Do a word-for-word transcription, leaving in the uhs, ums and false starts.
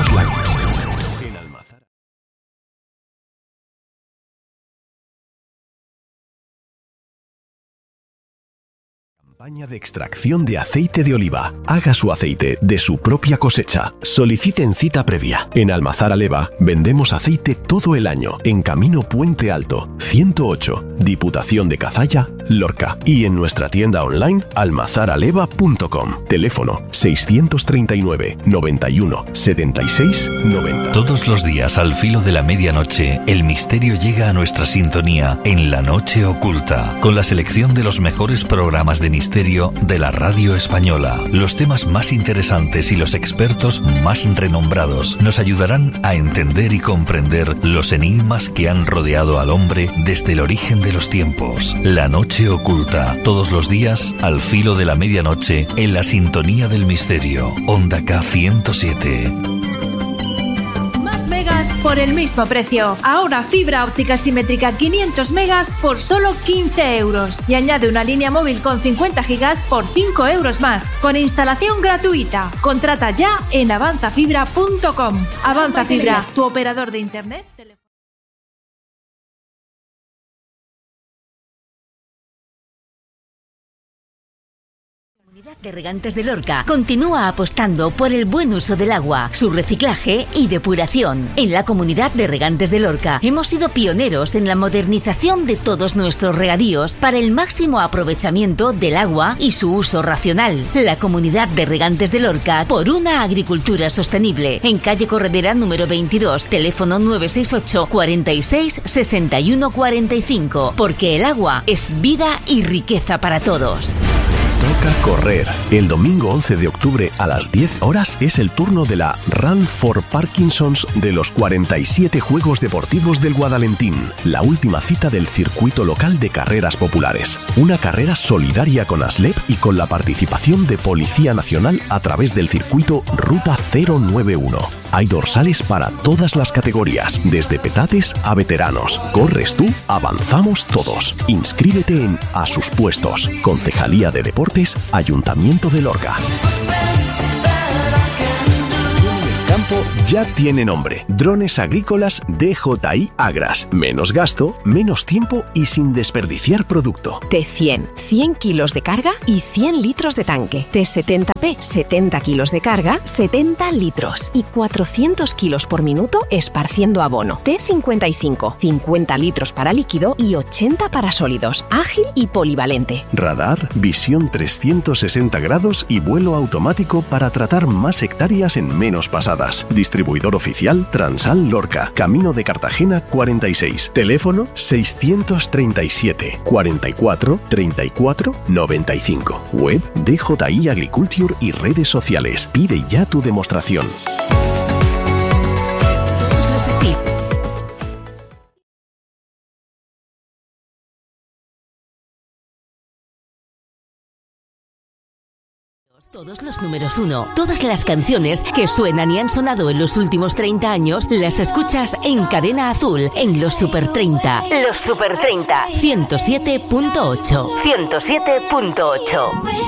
La... En Almazara. Campaña de extracción de aceite de oliva. Haga su aceite de su propia cosecha. Soliciten cita previa. En Almazara Leva vendemos aceite todo el año. En Camino Puente Alto, ciento ocho, Diputación de Cazalla, Lorca. Y en nuestra tienda online almazaraleva punto com. Teléfono seiscientos treinta y nueve, noventa y uno, setenta y seis, noventa. Todos los días al filo de la medianoche, el misterio llega a nuestra sintonía en La Noche Oculta, con la selección de los mejores programas de misterio de la radio española. Los temas más interesantes y los expertos más renombrados nos ayudarán a entender y comprender los enigmas que han rodeado al hombre desde el origen de los tiempos. La Noche Oculta, todos los días al filo de la medianoche en la sintonía del misterio. Onda K ciento siete. Por el mismo precio. Ahora fibra óptica simétrica quinientos megas por solo quince euros. Y añade una línea móvil con cincuenta gigas por cinco euros más. Con instalación gratuita. Contrata ya en avanza fibra punto com. Avanza Fibra, tu operador de internet. La Comunidad de Regantes de Lorca continúa apostando por el buen uso del agua, su reciclaje y depuración. En la Comunidad de Regantes de Lorca hemos sido pioneros en la modernización de todos nuestros regadíos para el máximo aprovechamiento del agua y su uso racional. La Comunidad de Regantes de Lorca, por una agricultura sostenible. En calle Corredera número veintidós, teléfono nueve seis ocho, cuarenta y seis, sesenta y uno cuarenta y cinco. Porque el agua es vida y riqueza para todos. Toca correr. El domingo once de octubre a las diez horas es el turno de la Run for Parkinson's de los cuarenta y siete Juegos Deportivos del Guadalentín, la última cita del circuito local de carreras populares. Una carrera solidaria con ASLEP y con la participación de Policía Nacional a través del circuito Ruta cero nueve uno. Hay dorsales para todas las categorías, desde petates a veteranos. Corres tú, avanzamos todos. Inscríbete en A Sus Puestos. Concejalía de Deportes, Ayuntamiento de Lorca. Campo ya tiene nombre. Drones agrícolas D J I Agras. Menos gasto, menos tiempo y sin desperdiciar producto. T cien, cien kilos de carga y cien litros de tanque. T setenta P, setenta kilos de carga, setenta litros. Y cuatrocientos kilos por minuto esparciendo abono. T cincuenta y cinco, cincuenta litros para líquido y ochenta para sólidos. Ágil y polivalente. Radar, visión trescientos sesenta grados y vuelo automático para tratar más hectáreas en menos pasadas. Distribuidor oficial Transal Lorca, Camino de Cartagena cuarenta y seis. Teléfono seiscientos treinta y siete, cuarenta y cuatro, treinta y cuatro, noventa y cinco. Web D J I Agriculture y redes sociales. Pide ya tu demostración. Todos los números uno, todas las canciones que suenan y han sonado en los últimos treinta años, las escuchas en Cadena Azul, en los Super treinta. Los Super treinta. ciento siete punto ocho. ciento siete punto ocho.